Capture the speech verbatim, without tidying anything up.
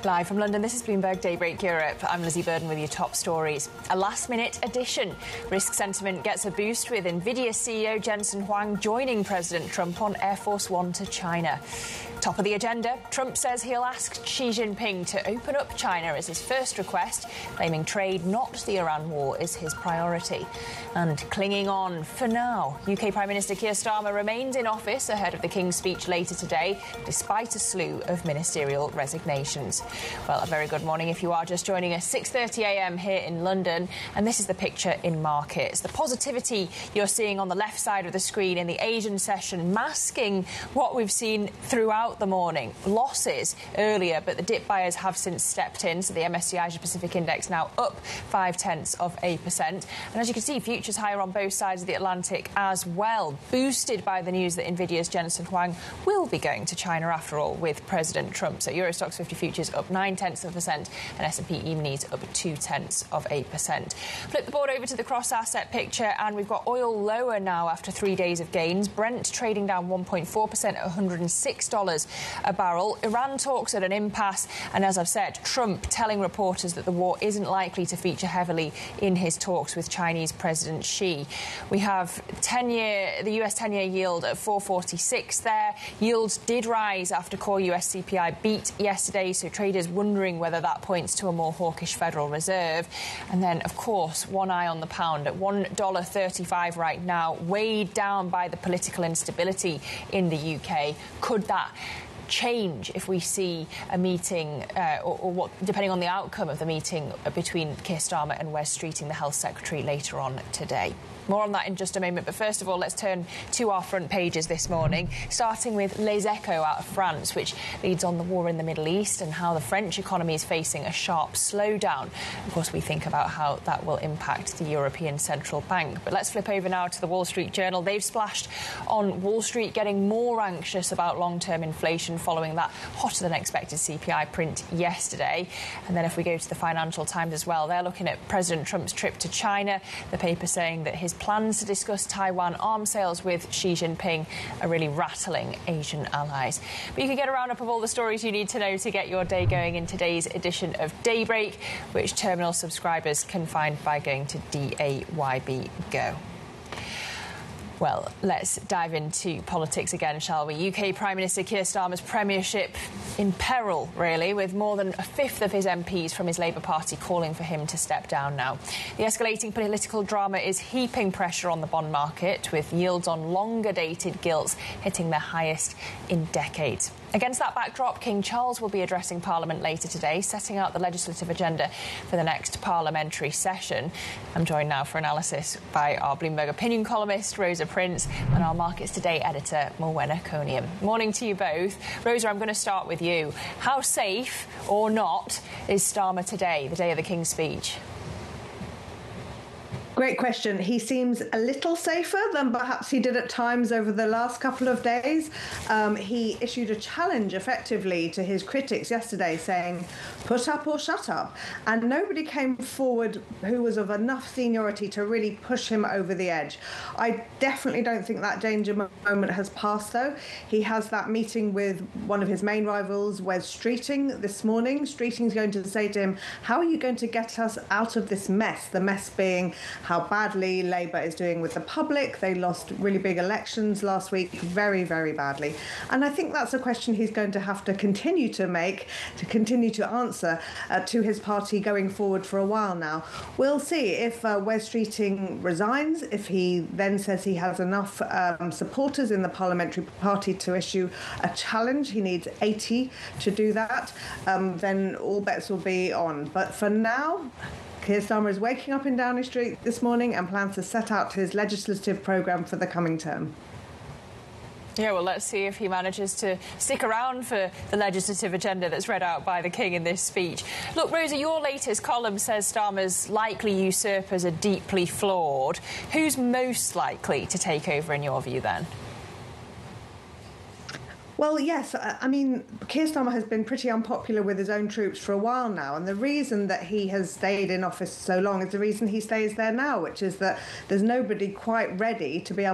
Live from London, this is Bloomberg Daybreak Europe. I'm Lizzie Burden with your top stories. A last-minute addition. Risk sentiment gets a boost with Nvidia C E O Jensen Huang joining President Trump on Air Force One to China. Top of the agenda, Trump says he'll ask Xi Jinping to open up China as his first request, claiming trade, not the Iran war, is his priority. And clinging on for now, U K Prime Minister Keir Starmer remains in office ahead of the King's speech later today, despite a slew of ministerial resignations. Well, a very good morning if you are just joining us. six thirty a m here in London, and this is the picture in markets. The positivity you're seeing on the left side of the screen in the Asian session masking what we've seen throughout the morning. Losses earlier, but the dip buyers have since stepped in, so the M S C I Asia Pacific Index now up five tenths of a percent. And as you can see, futures higher on both sides of the Atlantic as well, boosted by the news that Nvidia's Jensen Huang will be going to China after all with President Trump. So Euro Stoxx fifty futures up nine tenths of a percent and S and P E-minis up two tenths of a percent. Flip the board over to the cross-asset picture, and we've got oil lower now after three days of gains. Brent trading down one point four percent at one hundred six dollars a barrel. Iran talks at an impasse, and as I've said, Trump telling reporters that the war isn't likely to feature heavily in his talks with Chinese President Xi. We have ten-year, the U S ten-year yield at four forty-six there. Yields did rise after core U S C P I beat yesterday, so traders wondering whether that points to a more hawkish Federal Reserve. And then, of course, one eye on the pound at one dollar thirty-five right now, weighed down by the political instability in the U K. Could that change if we see a meeting, uh, or, or what, depending on the outcome of the meeting between Keir Starmer and Wes Streeting, the Health Secretary, later on today? More on that in just a moment, but first of all, let's turn to our front pages this morning, starting with Les Echos out of France, which leads on the war in the Middle East and how the French economy is facing a sharp slowdown. Of course, we think about how that will impact the European Central Bank. But let's flip over now to the Wall Street Journal. They've splashed on Wall Street getting more anxious about long-term inflation following that hotter-than-expected C P I print yesterday. And then if we go to the Financial Times as well, they're looking at President Trump's trip to China, the paper saying that his plans to discuss Taiwan arms sales with Xi Jinping are really rattling Asian allies. But you can get a roundup of all the stories you need to know to get your day going in today's edition of Daybreak, which terminal subscribers can find by going to D A Y B Go. Well, let's dive into politics again, shall we? U K Prime Minister Keir Starmer's premiership in peril, really, with more than a fifth of his M Ps from his Labour Party calling for him to step down now. The escalating political drama is heaping pressure on the bond market, with yields on longer-dated gilts hitting their highest in decades. Against that backdrop, King Charles will be addressing Parliament later today, setting out the legislative agenda for the next parliamentary session. I'm joined now for analysis by our Bloomberg opinion columnist, Rosa Prince, and our Markets Today editor, Morwenna Coniam. Morning to you both. Rosa, I'm going to start with you. How safe or not is Starmer today, the day of the King's speech? Great question. He seems a little safer than perhaps he did at times over the last couple of days. Um, he issued a challenge, effectively, to his critics yesterday, saying, put up or shut up. And nobody came forward who was of enough seniority to really push him over the edge. I definitely don't think that danger moment has passed, though. He has that meeting with one of his main rivals, Wes Streeting, this morning. Streeting's going to say to him, how are you going to get us out of this mess? The mess being how badly Labour is doing with the public. They lost really big elections last week, very, very badly. And I think that's a question he's going to have to continue to make, to continue to answer uh, to his party going forward for a while now. We'll see if uh, Wes Streeting resigns, if he then says he has enough um, supporters in the parliamentary party to issue a challenge. He needs eighty to do that. Um, then all bets will be on. But for now, Keir Starmer is waking up in Downing Street this morning and plans to set out his legislative programme for the coming term. Yeah, well, let's see if he manages to stick around for the legislative agenda that's read out by the King in this speech. Look, Rosa, your latest column says Starmer's likely usurpers are deeply flawed. Who's most likely to take over in your view, then? Well, yes. I mean, Keir Starmer has been pretty unpopular with his own troops for a while now. And the reason that he has stayed in office so long is the reason he stays there now, which is that there's nobody quite ready to be able